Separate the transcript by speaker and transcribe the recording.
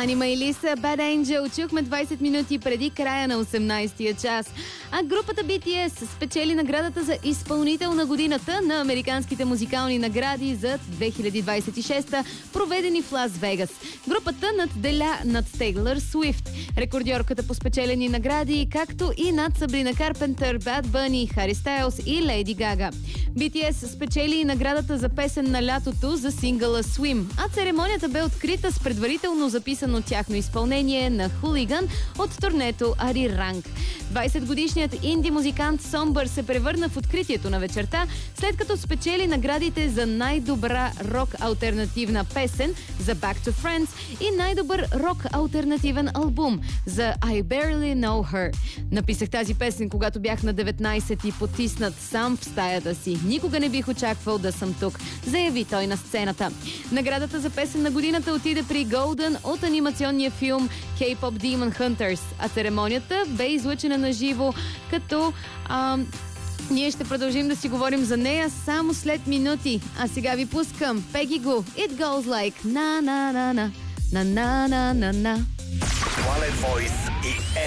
Speaker 1: Анима и Лиса, Bad Angel. Чухме 20 минути преди края на 18-я час. А групата BTS спечели наградата за изпълнител на годината на американските музикални награди за 2026, проведени в Лас Вегас. Групата надделя над Тейлър Суифт, рекордьорката по спечелени награди, както и над Сабрина Карпентър, Бад Бъни, Хари Стайлс и Лейди Гага. BTS спечели и наградата за песен на лятото за сингъла Swim, а церемонията бе открита с предварително записано тяхно изпълнение на Хулиган от турнето Ари Ранг. 20-годишният инди музикант Somber се превърна в откритието на вечерта, след като спечели наградите за най-добра рок-алтернативна песен за Back to Friends и най-добър рок-алтернативен албум за I Barely Know Her. Написах тази песен, когато бях на 19 и потиснат сам в стаята си. Никога не бих очаквал да съм тук, заяви той на сцената. Наградата за песен на годината отиде при Golden от анимационния филм K-pop Demon Hunters, а церемонията бе излъчена на живо, като ние ще продължим да си говорим за нея само след минути. А сега ви пускам Peggy Gou, It Goes Like Na Na Na Na Na Na Na Na Na.